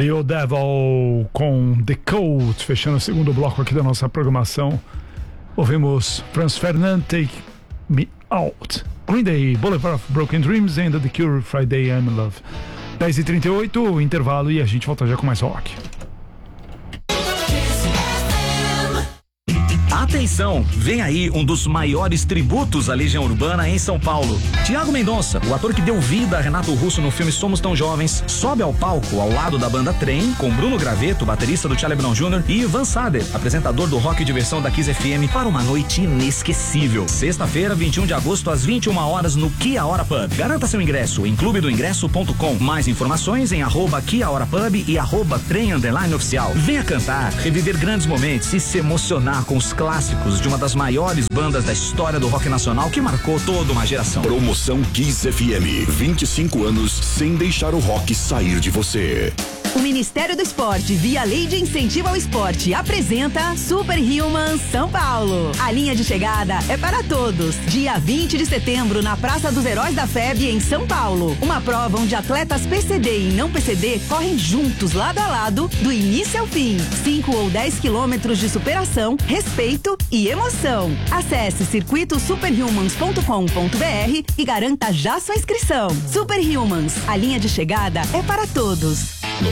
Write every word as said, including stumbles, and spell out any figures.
Leo Devil com The Cult, fechando o segundo bloco aqui da nossa programação. Ouvimos Franz Ferdinand, Take Me Out, Green Day, Boulevard of Broken Dreams and The Cure, Friday I'm in Love. dez e trinta e oito, intervalo, e a gente volta já com mais rock. Atenção, vem aí um dos maiores tributos à Legião Urbana em São Paulo. Tiago Mendonça, o ator que deu vida a Renato Russo no filme Somos Tão Jovens, sobe ao palco ao lado da banda Trem, com Bruno Graveto, baterista do Charlie Brown Júnior, e Ivan Sader, apresentador do Rock e Diversão da Kiss F M, para uma noite inesquecível. Sexta-feira, vinte e um de agosto, às vinte e uma horas, no Kia Hora Pub. Garanta seu ingresso em clube do ingresso ponto com. Mais informações em arroba Kia Hora Pub e arroba Trem Underline Oficial. Venha cantar, reviver grandes momentos e se emocionar com os clássicos de uma das maiores bandas da história do rock nacional que marcou toda uma geração. Promoção Kiss F M, vinte e cinco anos sem deixar o rock sair de você. O Ministério do Esporte, via Lei de Incentivo ao Esporte, apresenta Super Humans São Paulo. A linha de chegada é para todos. Dia vinte de setembro, na Praça dos Heróis da F E B, em São Paulo. Uma prova onde atletas P C D e não P C D correm juntos, lado a lado, do início ao fim. cinco ou dez quilômetros de superação, respeito e emoção. Acesse circuito superhumans ponto com ponto br e garanta já sua inscrição. Super Humans, a linha de chegada é para todos. No